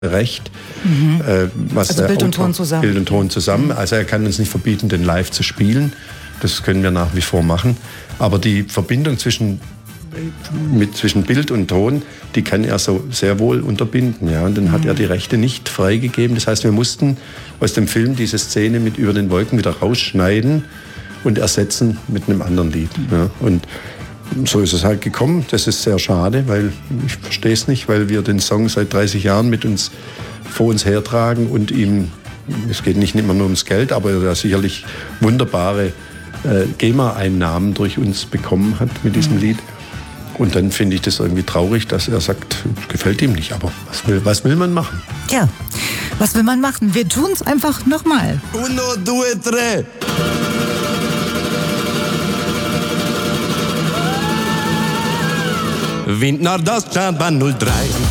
Recht. Also Bild und Ton zusammen. Bild und Ton zusammen. Also er kann uns nicht verbieten, den live zu spielen. Das können wir nach wie vor machen. Aber die Verbindung zwischen Bild und Ton, die kann er so sehr wohl unterbinden. Ja? Und dann hat er die Rechte nicht freigegeben. Das heißt, wir mussten aus dem Film diese Szene mit Über den Wolken wieder rausschneiden und ersetzen mit einem anderen Lied. Ja? Und so ist es halt gekommen. Das ist sehr schade, weil ich verstehe es nicht, weil wir den Song seit 30 Jahren mit uns vor uns hertragen und ihm, es geht nicht immer nur ums Geld, aber er sicherlich wunderbare GEMA-Einnahmen durch uns bekommen hat mit diesem Lied. Und dann finde ich das irgendwie traurig, dass er sagt, gefällt ihm nicht. Aber was will man machen? Ja, was will man machen? Wir tun es einfach nochmal. 1, 2, 3. Wind naar das Stadtbahn 03.